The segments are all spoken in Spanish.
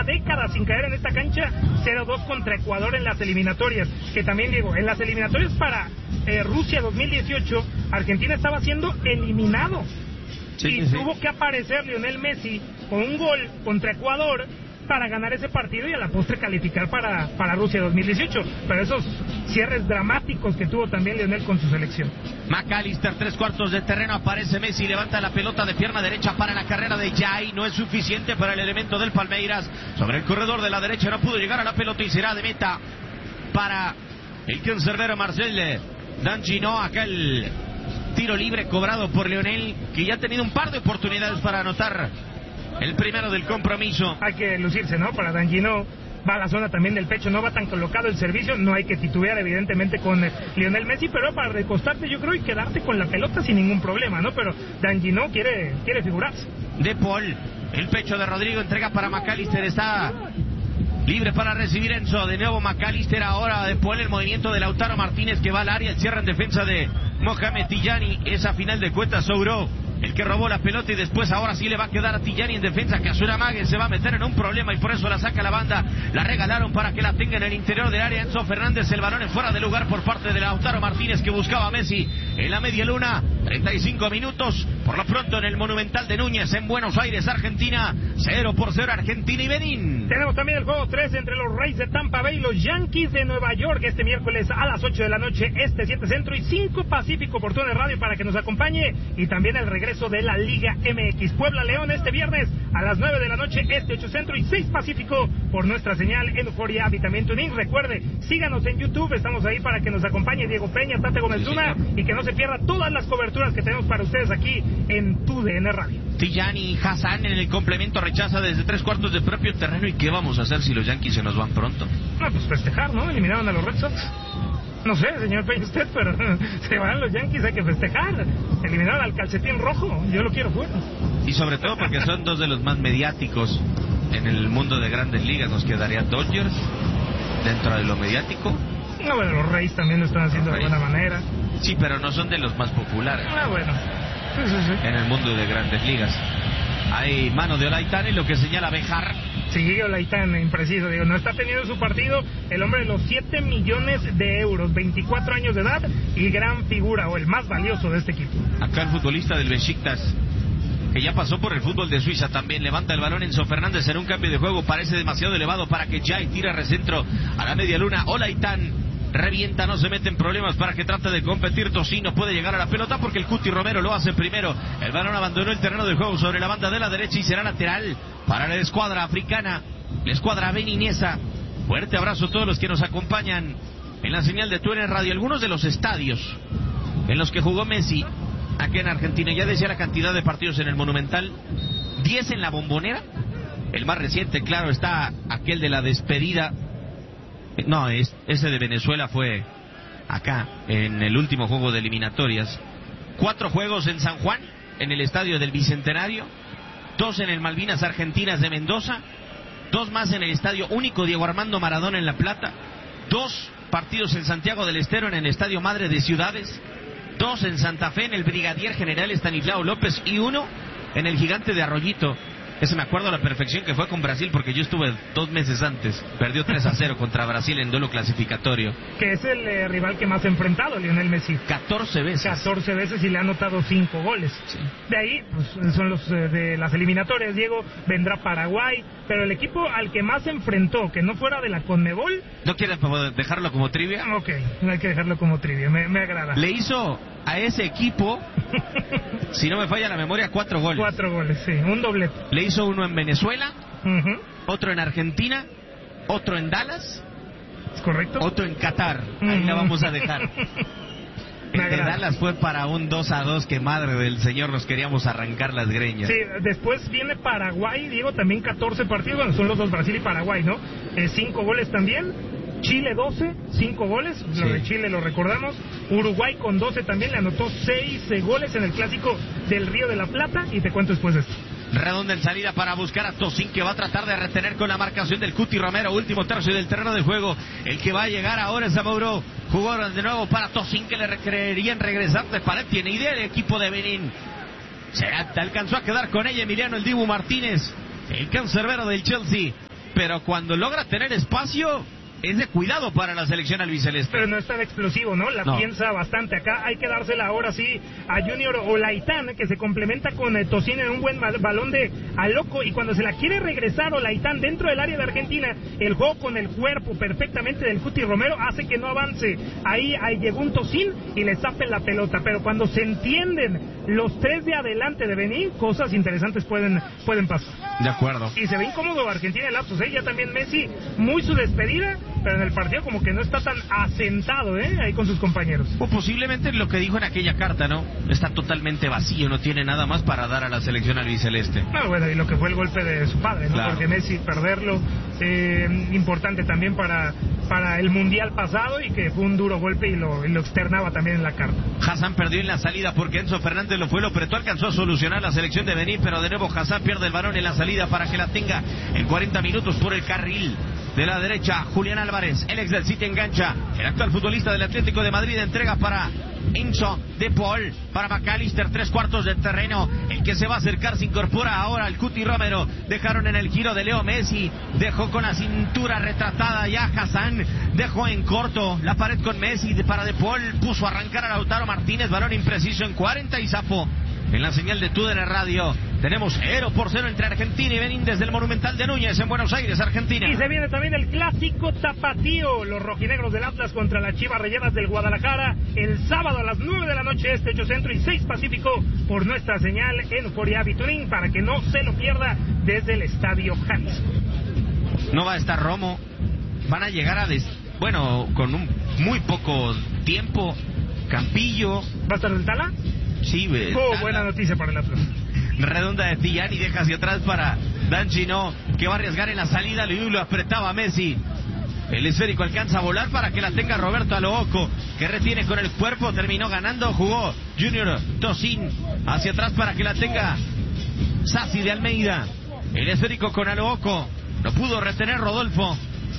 década sin caer en esta cancha, 0-2 contra Ecuador en las eliminatorias, que también digo, en las eliminatorias para Rusia 2018, Argentina estaba siendo eliminado. Sí. Tuvo que aparecer Lionel Messi con un gol contra Ecuador para ganar ese partido y a la postre calificar para Rusia 2018. Pero esos cierres dramáticos que tuvo también Lionel con su selección. McAllister, 3/4 de terreno, aparece Messi, levanta la pelota de pierna derecha para la carrera de Jai, no es suficiente para el elemento del Palmeiras. Sobre el corredor de la derecha no pudo llegar a la pelota y será de meta para el cancerbero Marcel Danjino. Acá el tiro libre cobrado por Lionel, que ya ha tenido un par de oportunidades para anotar el primero del compromiso. Hay que lucirse, ¿no? Para Danjino va a la zona también del pecho, no va tan colocado el servicio, no hay que titubear evidentemente con Lionel Messi, pero para recostarte yo creo y quedarte con la pelota sin ningún problema, ¿no? Pero Danjino quiere figurarse. De Paul, el pecho de Rodrigo, entrega para McAllister, está libre para recibir Enzo, de nuevo McAllister, ahora De Paul, el movimiento de Lautaro Martínez que va al área, el cierre en defensa de Mohamed Tijani, esa final de cuentas Souró, el que robó la pelota y después ahora sí le va a quedar a Tijani en defensa, que Azura Mague se va a meter en un problema y por eso la saca la banda, la regalaron para que la tenga en el interior del área Enzo Fernández, el balón en fuera de lugar por parte de Lautaro Martínez que buscaba a Messi en la media luna. 35 minutos, por lo pronto en el Monumental de Núñez en Buenos Aires, Argentina, 0-0 Argentina y Benín. Tenemos también el juego 3 entre los Rays de Tampa Bay y los Yankees de Nueva York este miércoles a las 8 de la noche, 7 Centro y 5 Pacífico por TUDN Radio para que nos acompañe, y también el regreso de la Liga MX. Puebla León este viernes a las 9 de la noche, 8 Centro y 6 Pacífico por nuestra señal en Euforia App y también TuneIn. Recuerde, síganos en YouTube, estamos ahí para que nos acompañe Diego Peña, Tate Gómez Luna, y que no se pierda todas las coberturas que tenemos para ustedes aquí en TUDN Radio. Tijani Hassan en el complemento rechaza desde 3/4 de propio terreno. ¿Y qué vamos a hacer si los Yankees se nos van pronto? No, pues festejar, ¿no? Eliminaron a los Red Sox. No sé, señor Peña, usted, pero se van los Yankees, hay que festejar. Eliminaron al calcetín rojo, yo lo quiero fuera. Y sobre todo porque son dos de los más mediáticos en el mundo de Grandes Ligas. Nos quedaría Dodgers dentro de lo mediático. No, bueno, los Rays también lo están haciendo de buena manera. Sí, pero no son de los más populares. Bueno. Sí. En el mundo de Grandes Ligas. Hay mano de Olaitán y lo que señala Bejar. Sí, Olaitán, impreciso, digo, no está teniendo su partido el hombre de los 7 millones de euros, 24 años de edad y gran figura, o el más valioso de este equipo. Acá el futbolista del Besiktas, que ya pasó por el fútbol de Suiza también, levanta el balón Enzo Fernández en un cambio de juego, parece demasiado elevado para que Jai tire recentro a la media luna. Olaitán revienta, no se mete en problemas para que trate de competir. Tocino puede llegar a la pelota porque el Cuti Romero lo hace primero. El balón abandonó el terreno de juego sobre la banda de la derecha y será lateral para la escuadra africana, la escuadra beninesa. Fuerte abrazo a todos los que nos acompañan en la señal de TUDN Radio. Algunos de los estadios en los que jugó Messi aquí en Argentina, ya decía la cantidad de partidos en el Monumental, 10 en la Bombonera. El más reciente, claro, está aquel de la despedida. No, ese de Venezuela fue acá, en el último juego de eliminatorias. 4 juegos en San Juan, en el estadio del Bicentenario. 2 en el Malvinas Argentinas de Mendoza. 2 más en el Estadio Único Diego Armando Maradona en La Plata. 2 partidos en Santiago del Estero en el Estadio Madre de Ciudades. 2 en Santa Fe en el Brigadier General Estanislao López. Y 1 en el Gigante de Arroyito. Ese me acuerdo a la perfección, que fue con Brasil, porque yo estuve 2 meses antes. Perdió 3-0 contra Brasil en duelo clasificatorio. Que es el rival que más ha enfrentado Lionel Messi. 14 veces. 14 veces y le ha anotado 5 goles. Sí. De ahí, pues, son los de las eliminatorias, Diego. Vendrá Paraguay, pero el equipo al que más se enfrentó, que no fuera de la Conmebol... ¿No quieres dejarlo como trivia? Ok, no hay que dejarlo como trivia, me agrada. Le hizo a ese equipo, si no me falla la memoria, 4 goles. 4 goles, sí, un doblete. Le hizo uno en Venezuela, otro en Argentina, otro en Dallas, ¿es correcto? Otro en Qatar. Ahí la vamos a dejar. El de Dallas fue para un 2-2 que madre del señor nos queríamos arrancar las greñas. Sí, después viene Paraguay, Diego, también 14 partidos, bueno, son los dos, Brasil y Paraguay, ¿no? 5 goles también. Chile 12, 5 goles, sí. Lo de Chile lo recordamos. Uruguay con 12 también, le anotó 6 goles en el clásico del Río de la Plata, y te cuento después de esto. Redonda en salida para buscar a Tocín, que va a tratar de retener con la marcación del Cuti Romero. Último tercio del terreno de juego. El que va a llegar ahora es Amauro. Jugó de nuevo para Tocín, que le requerirían regresar de pared. Tiene idea el equipo de Benín. Se alcanzó a quedar con ella Emiliano el Dibu Martínez, el cancerbero del Chelsea. pero cuando logra tener espacio es de cuidado para la selección albiceleste. Pero no es tan explosivo, ¿no? La piensa bastante. Acá hay que dársela ahora sí a Junior Olaitán, que se complementa con Tocín en un buen balón de a loco, y cuando se la quiere regresar Olaitán dentro del área de Argentina, el juego con el cuerpo perfectamente del Cuti Romero hace que no avance. Ahí llegó un Tocín y le zapen la pelota, pero cuando se entienden los tres de adelante de Benín, cosas interesantes pueden pasar. De acuerdo. Y se ve incómodo Argentina en lapsos, ya también Messi, muy su despedida, pero en el partido como que no está tan asentado, ahí con sus compañeros. O posiblemente lo que dijo en aquella carta, ¿no? Está totalmente vacío, no tiene nada más para dar a la selección albiceleste. Bueno, y lo que fue el golpe de su padre, ¿no? Claro. Porque Messi perderlo, importante también para el Mundial pasado, y que fue un duro golpe y lo externaba también en la carta. Hassan perdió en la salida porque Enzo Fernández lo apretó, alcanzó a solucionar la selección de Benín, pero de nuevo Hassan pierde el balón en la salida para que la tenga en 40 minutos por el carril de la derecha. Julián Álvarez, el ex del City, engancha. El actual futbolista del Atlético de Madrid entrega para Enzo de Paul, para McAllister, 3/4 del terreno. El que se va a acercar se incorpora ahora el Cuti Romero. Dejaron en el giro de Leo Messi, dejó con la cintura retratada ya Hassan, dejó en corto la pared con Messi para De Paul, puso a arrancar a Lautaro Martínez, balón impreciso en 40 y zafo. En la señal de TUDN Radio tenemos 0-0 entre Argentina y Benín desde el Monumental de Núñez en Buenos Aires, Argentina. Y se viene también el clásico tapatío, los rojinegros del Atlas contra las Chivas Rayadas del Guadalajara, el sábado a las 9 de la noche, 8 Centro y 6 Pacífico, por nuestra señal en Foriabi Turín, para que no se lo pierda desde el Estadio Jalisco. No va a estar Romo, van a llegar con muy poco tiempo. Campillo. ¿Va a estar el Tala? Sí, buena noticia para el Atlas. Redonda de Tillán y deja hacia atrás para Dan Gino, que va a arriesgar en la salida. Lo apretaba Messi. El esférico alcanza a volar para que la tenga Roberto Alooko, que retiene con el cuerpo, terminó ganando, jugó Junior Tocín hacia atrás para que la tenga Sassi de Almeida. El esférico con Alooko, no pudo retener Rodolfo.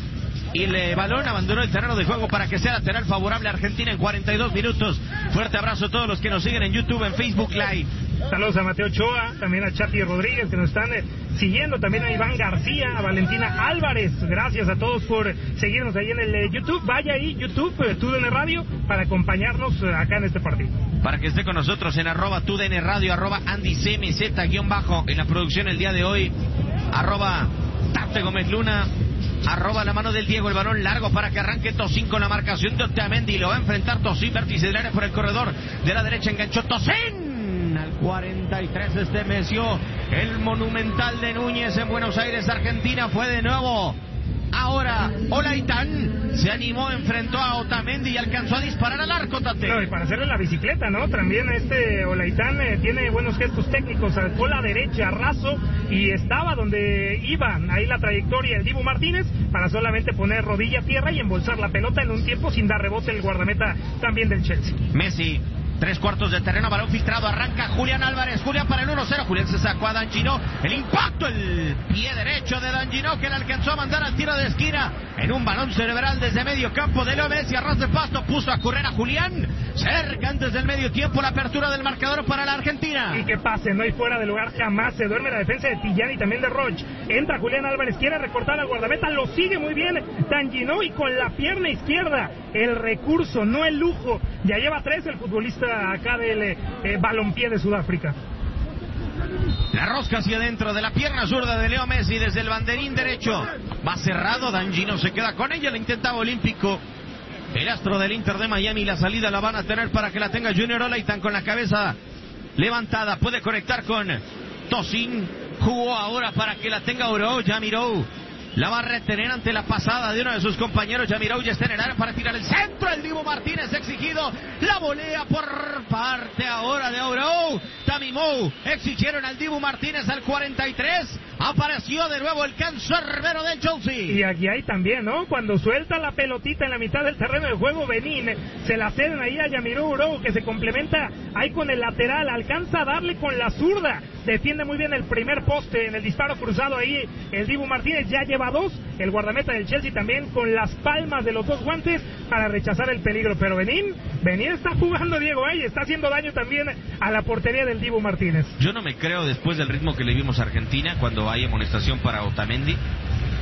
Y el balón abandonó el terreno de juego para que sea lateral favorable a Argentina en 42 minutos. Fuerte abrazo a todos los que nos siguen en YouTube, en Facebook Live. Saludos a Mateo Ochoa, también a Chapi Rodríguez, que nos están siguiendo, también a Iván García, a Valentina Álvarez. Gracias a todos por seguirnos ahí en el YouTube. Vaya ahí, YouTube, TUDN Radio, para acompañarnos acá en este partido. Para que esté con nosotros en @TUDN Radio, @AndyCMZ_ en la producción el día de hoy, @Tate Gómez Luna, @la mano del Diego, el balón largo para que arranque Tocín con la marcación de Otamendi. Lo va a enfrentar Tocín, vértice del área por el corredor de la derecha, enganchó Tocín. Al 43 estremeció el Monumental de Núñez en Buenos Aires, Argentina. Fue de nuevo. Ahora Olaitán se animó, enfrentó a Otamendi y alcanzó a disparar al arco, Tate. No, y para hacerle la bicicleta, ¿no? También Olaitán tiene buenos gestos técnicos, sacó la derecha, raso, y estaba donde iba ahí la trayectoria el Dibu Martínez, para solamente poner rodilla a tierra y embolsar la pelota en un tiempo sin dar rebote el guardameta también del Chelsea. Messi, 3/4 de terreno, balón filtrado, arranca Julián Álvarez, Julián para el 1-0, Julián se sacó a Dan Gino, el impacto, el pie derecho de Dan Gino, que le alcanzó a mandar al tiro de esquina, en un balón cerebral desde medio campo de Leo Messi, a ras de pasto, puso a correr a Julián, cerca antes del medio tiempo, la apertura del marcador para la Argentina. Y que pase, no hay fuera de lugar jamás, se duerme la defensa de Tillán y también de Roch, entra Julián Álvarez, quiere recortar al guardameta, lo sigue muy bien Dan Gino, y con la pierna izquierda, el recurso, no el lujo, ya lleva 3 el futbolista acá del balompié de Sudáfrica. La rosca hacia adentro de la pierna zurda de Leo Messi desde el banderín derecho. Va cerrado, Dan Gino se queda con ella, la intentaba Olímpico. El astro del Inter de Miami, la salida la van a tener para que la tenga Junior Olaitán con la cabeza levantada. Puede conectar con Tocín. Jugó ahora para que la tenga Oro, Yamirou. La va a retener ante la pasada de uno de sus compañeros. Yamirou ya está en el área para tirar el centro. El Dibu Martínez exigido. La volea por parte ahora de Aurou. Tamimou exigieron al Dibu Martínez al 43. Apareció de nuevo el cancerbero del Chelsea. Y aquí hay también, ¿no? Cuando suelta la pelotita en la mitad del terreno de juego, Benín se la ceden ahí a Yamirou Oro, que se complementa ahí con el lateral. Alcanza a darle con la zurda. Defiende muy bien el primer poste en el disparo cruzado ahí. El Dibu Martínez ya lleva 2. El guardameta del Chelsea también con las palmas de los 2 guantes para rechazar el peligro. Pero Benín está jugando, Diego, ahí está haciendo daño también a la portería del Dibu Martínez. Yo no me creo, después del ritmo que le vimos a Argentina, cuando hay amonestación para Otamendi.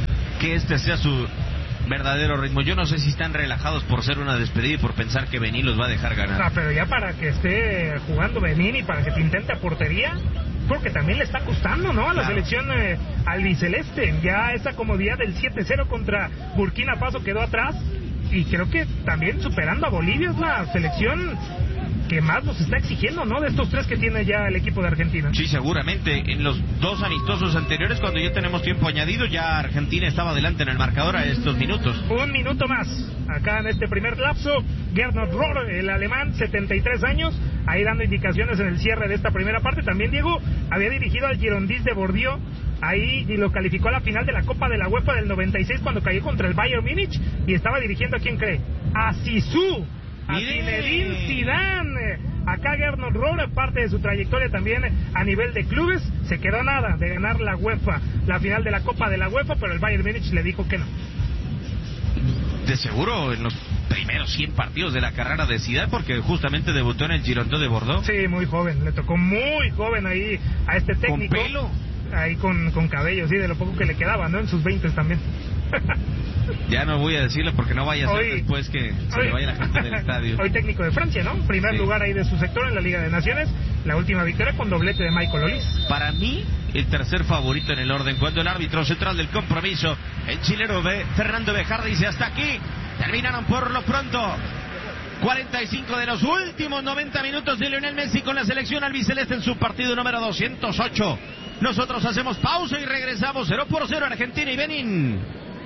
que este sea su verdadero ritmo. Yo no sé si están relajados por ser una despedida y por pensar que Benín los va a dejar ganar. Pero ya para que esté jugando Benín y para que te intente a portería, porque también le está costando, ¿no? A la selección albiceleste. Ya esa comodidad del 7-0 contra Burkina Faso quedó atrás. Y creo que también superando a Bolivia es la selección que más nos está exigiendo, ¿no? De estos 3 que tiene ya el equipo de Argentina. Sí, seguramente. En los 2 amistosos anteriores, cuando ya tenemos tiempo añadido, ya Argentina estaba adelante en el marcador a estos minutos. 1 minuto más. Acá en este primer lapso, Gernot Rohr, el alemán, 73 años, ahí dando indicaciones en el cierre de esta primera parte. También Diego había dirigido al Girondins de Bordeaux, ahí y lo calificó a la final de la Copa de la UEFA del 96 cuando cayó contra el Bayern Múnich, y estaba dirigiendo, ¿a quién cree? A Zizou, a Zinedine Zidane. Acá Gernot Rohr, parte de su trayectoria también a nivel de clubes, se quedó nada de ganar la UEFA, la final de la Copa de la UEFA, pero el Bayern Múnich le dijo que no. De seguro en los primeros 100 partidos de la carrera de Zidane, porque justamente debutó en el Girondins de Bordeaux. Sí, muy joven, le tocó muy joven ahí a este técnico. ¿Con pelo? Ahí con cabello, sí, de lo poco que le quedaba, ¿no? En sus 20 también. Ya no voy a decirlo porque no vaya a ser después que se le vaya la gente del estadio. Hoy técnico de Francia, ¿no? Primer lugar ahí de su sector en la Liga de Naciones. La última victoria con doblete de Michael Olise. Para mí, el tercer favorito en el orden. Cuando el árbitro central del compromiso, el chileno Fernando Bejar, dice: hasta aquí terminaron por lo pronto 45 de los últimos 90 minutos de Lionel Messi con la selección albiceleste en su partido número 208. Nosotros hacemos pausa y regresamos. 0-0 Argentina y Benín.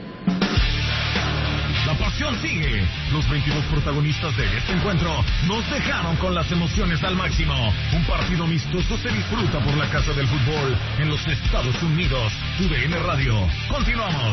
La pasión sigue. Los 22 protagonistas de este encuentro nos dejaron con las emociones al máximo. Un partido amistoso se disfruta por la casa del fútbol en los Estados Unidos. TUDN Radio. Continuamos.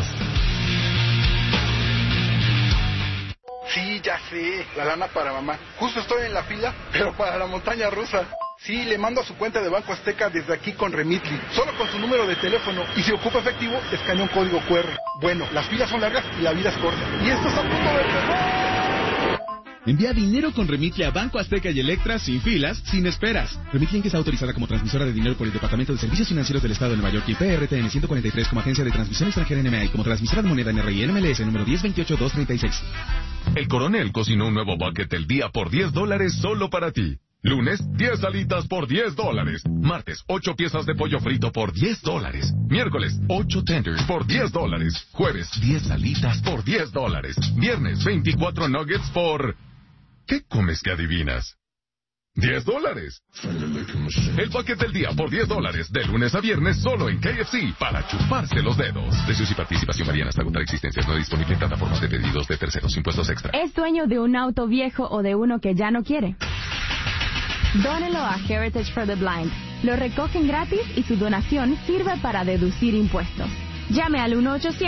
Sí, ya sé, la lana para mamá. Justo estoy en la fila, pero para la montaña rusa. Sí, le mando a su cuenta de Banco Azteca desde aquí con Remitly. Solo con su número de teléfono. Y si ocupa efectivo, escanea un código QR. Bueno, las filas son largas y la vida es corta. Y esto es a punto de empezar. Envía dinero con Remitly a Banco Azteca y Electra sin filas, sin esperas. Remitly Inc. es autorizada como transmisora de dinero por el Departamento de Servicios Financieros del Estado de Nueva York y PRTN 143 como agencia de transmisión extranjera NMA y como transmisora de moneda NRI NMLS número 1028-236. El Coronel cocinó un nuevo bucket del día por $10 solo para ti. Lunes, 10 alitas por $10. Martes, 8 piezas de pollo frito por $10. Miércoles, 8 tenders por $10. Jueves, 10 alitas por $10. Viernes, 24 nuggets por... ¿Qué comes que adivinas? $10. El paquete del día por $10, de lunes a viernes solo en KFC, para chuparse los dedos. Precios y participación varían hasta agotar existencias. No disponible en plataformas de pedidos de terceros, impuestos extra. ¿Es dueño de un auto viejo o de uno que ya no quiere? Dónelo a Heritage for the Blind. Lo recogen gratis y su donación sirve para deducir impuestos. Llame al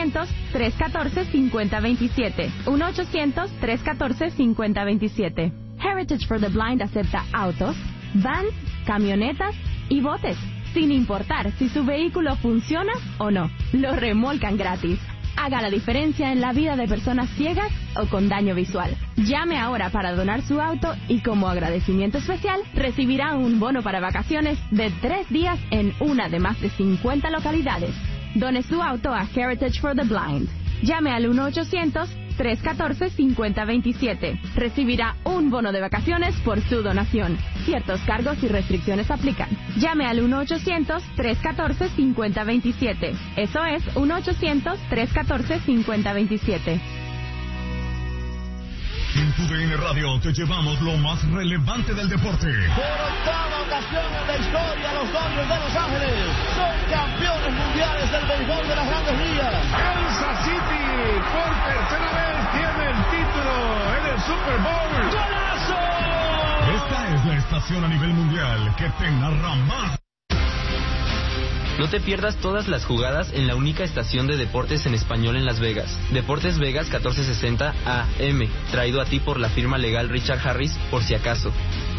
1-800-314-5027. 1-800-314-5027. Heritage for the Blind acepta autos, vans, camionetas y botes, sin importar si su vehículo funciona o no. Lo remolcan gratis. Haga la diferencia en la vida de personas ciegas o con daño visual. Llame ahora para donar su auto y como agradecimiento especial recibirá un bono para vacaciones de 3 días en una de más de 50 localidades. Done su auto a Heritage for the Blind. Llame al 1-800-314-5027. Recibirá un bono de vacaciones por su donación. Ciertos cargos y restricciones aplican. Llame al 1-800-314-5027. Eso es 1-800-314-5027. En TUDN Radio te llevamos lo más relevante del deporte. Por octava ocasión en la historia, los Dodgers de Los Ángeles son campeones mundiales del béisbol de las Grandes Ligas. Kansas City por tercera vez tiene el título en el Super Bowl. ¡Golazo! Esta es la estación a nivel mundial que te narra más. No te pierdas todas las jugadas en la única estación de deportes en español en Las Vegas. Deportes Vegas 1460 AM, traído a ti por la firma legal Richard Harris, por si acaso.